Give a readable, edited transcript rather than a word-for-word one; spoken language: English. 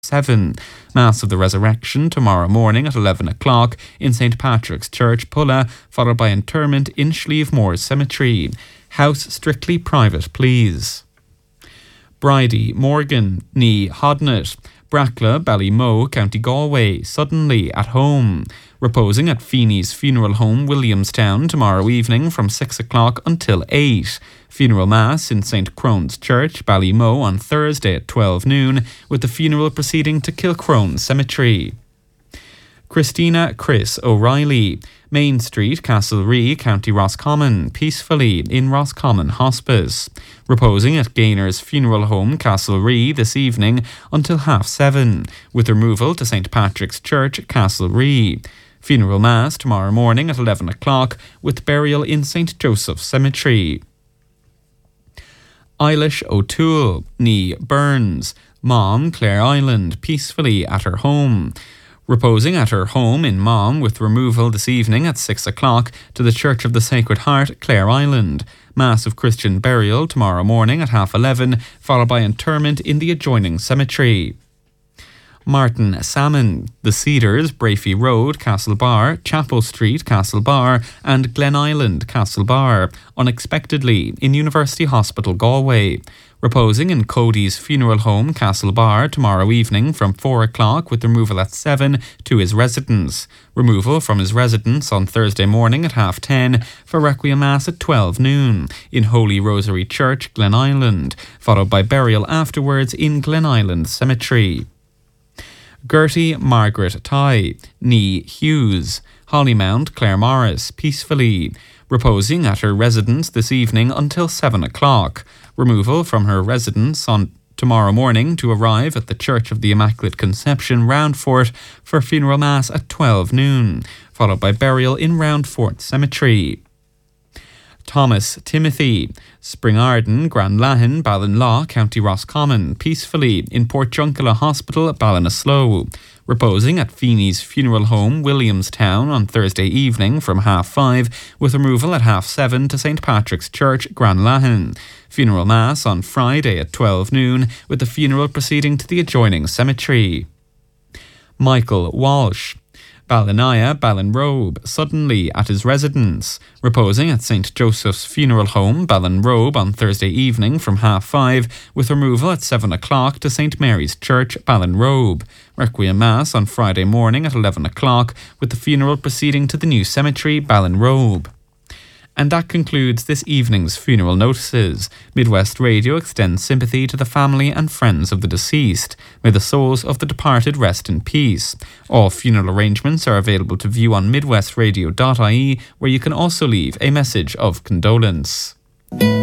7. Mass of the Resurrection tomorrow morning at 11 o'clock in St. Patrick's Church, Pulla, followed by interment in Slievemore Cemetery. House strictly private, please. Bridie, Morgan, ní Hodnet, Brackla, Ballymoe, County Galway, suddenly at home. Reposing at Feeney's Funeral Home, Williamstown, tomorrow evening from 6 o'clock until 8. Funeral Mass in St. Crone's Church, Ballymoe, on Thursday at 12 noon, with the funeral proceeding to Kilcrone Cemetery. Christina Chris O'Reilly, Main Street, Castlerea, County Roscommon, peacefully in Roscommon Hospice. Reposing at Gainer's Funeral Home, Castlerea, this evening until 7:30, with removal to St. Patrick's Church, Castlerea. Funeral Mass tomorrow morning at 11 o'clock, with burial in St. Joseph's Cemetery. Eilish O'Toole, ní Burns, Mom, Clare Island, peacefully at her home. Reposing at her home in Mom, with removal this evening at 6 o'clock to the Church of the Sacred Heart, Clare Island. Mass of Christian burial tomorrow morning at 11:30, followed by interment in the adjoining cemetery. Martin Salmon, The Cedars, Brafey Road, Castlebar, Chapel Street, Castlebar, and Glen Island, Castlebar, unexpectedly in University Hospital, Galway. Reposing in Cody's Funeral Home, Castlebar, tomorrow evening from 4 o'clock, with removal at 7 to his residence. Removal from his residence on Thursday morning at 10:30 for Requiem Mass at 12 noon in Holy Rosary Church, Glen Island, followed by burial afterwards in Glen Island Cemetery. Gertie Margaret Tighe, ní Hughes, Hollymount, Clare Morris, peacefully. Reposing at her residence this evening until 7 o'clock. Removal from her residence on tomorrow morning to arrive at the Church of the Immaculate Conception, Roundfort, for funeral mass at 12 noon, followed by burial in Roundfort Cemetery. Thomas Timothy, Springarden, Granlahan, Ballinlaw, County Roscommon, peacefully in Portjunkella Hospital, Ballinasloe. Reposing at Feeney's Funeral Home, Williamstown, on Thursday evening from 5:30, with removal at 7:30 to St. Patrick's Church, Granlahan. Funeral Mass on Friday at 12 noon, with the funeral proceeding to the adjoining cemetery. Michael Walsh, Ballinaya, Ballinrobe, suddenly at his residence. Reposing at St. Joseph's Funeral Home, Ballinrobe, on Thursday evening from 5:30, with removal at 7 o'clock to St. Mary's Church, Ballinrobe. Requiem Mass on Friday morning at 11 o'clock, with the funeral proceeding to the new cemetery, Ballinrobe. And that concludes this evening's funeral notices. Midwest Radio extends sympathy to the family and friends of the deceased. May the souls of the departed rest in peace. All funeral arrangements are available to view on midwestradio.ie, where you can also leave a message of condolence.